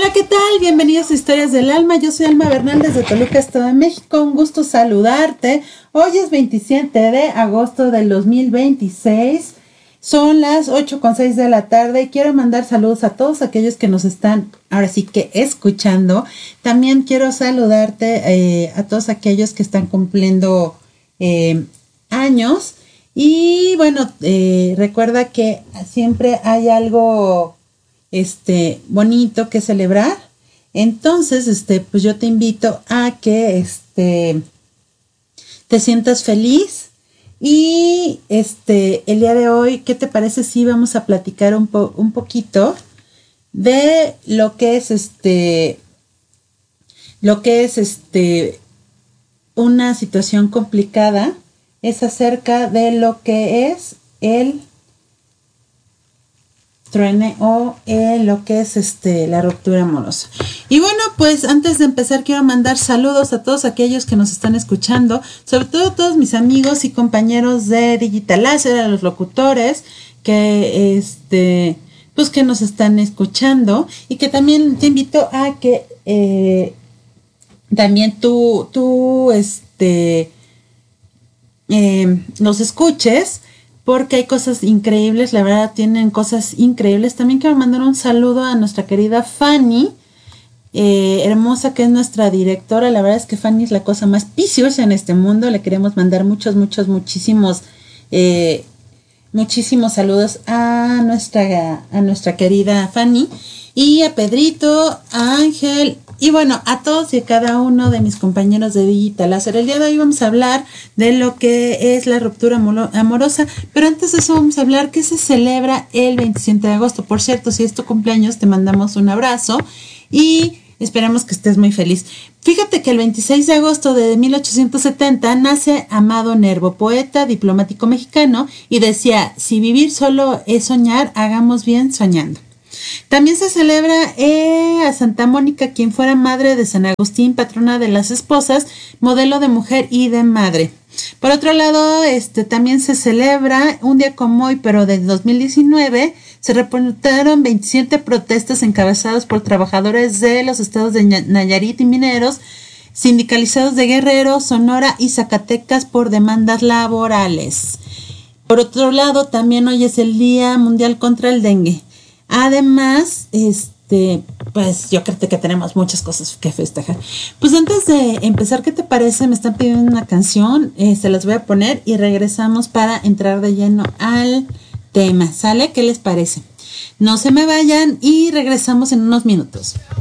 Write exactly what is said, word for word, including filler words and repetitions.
Hola, ¿qué tal? Bienvenidos a Historias del Alma. Yo soy Alma Bernal desde Toluca, Estado de México. Un gusto saludarte. Hoy es veintisiete de agosto del dos mil veintiséis. Son las ocho con seis de la tarde y quiero mandar saludos a todos aquellos que nos están ahora sí que escuchando. También quiero saludarte eh, a todos aquellos que están cumpliendo eh, años. Y bueno, eh, recuerda que siempre hay algo este bonito que celebrar. Entonces, este, pues yo te invito a que este te sientas feliz. Y este el día de hoy, ¿qué te parece si vamos a platicar un po- un poquito de lo que es este lo que es este una situación complicada? Es acerca de lo que es el truene o eh, lo que es este la ruptura amorosa. Y bueno, pues antes de empezar quiero mandar saludos a todos aquellos que nos están escuchando, sobre todo a todos mis amigos y compañeros de Digital Láser, a los locutores que este pues que nos están escuchando, y que también te invito a que eh, también tú tú este eh, los escuches, porque hay cosas increíbles, la verdad tienen cosas increíbles. También quiero mandar un saludo a nuestra querida Fanny, eh, hermosa, que es nuestra directora. La verdad es que Fanny es la cosa más preciosa en este mundo. Le queremos mandar muchos, muchos, muchísimos, eh, muchísimos saludos a nuestra, a nuestra querida Fanny, y a Pedrito, a Ángel, y bueno, a todos y a cada uno de mis compañeros de Digital Láser. El día de hoy vamos a hablar de lo que es la ruptura amorosa, pero antes de eso vamos a hablar que se celebra el veintisiete de agosto. Por cierto, si es tu cumpleaños, te mandamos un abrazo y esperamos que estés muy feliz. Fíjate que el veintiséis de agosto de mil ochocientos setenta nace Amado Nervo, poeta diplomático mexicano, y decía: si vivir solo es soñar, hagamos bien soñando. También se celebra eh, a Santa Mónica, quien fuera madre de San Agustín, patrona de las esposas, modelo de mujer y de madre. Por otro lado, este también se celebra un día como hoy, pero de dos mil diecinueve, se reportaron veintisiete protestas encabezadas por trabajadores de los estados de Nayarit y mineros, sindicalizados de Guerrero, Sonora y Zacatecas por demandas laborales. Por otro lado, también hoy es el Día Mundial contra el Dengue. Además, este, pues yo creo que tenemos muchas cosas que festejar. Pues antes de empezar, ¿qué te parece? Me están pidiendo una canción, eh, se las voy a poner y regresamos para entrar de lleno al tema. ¿Sale? ¿Qué les parece? No se me vayan y regresamos en unos minutos.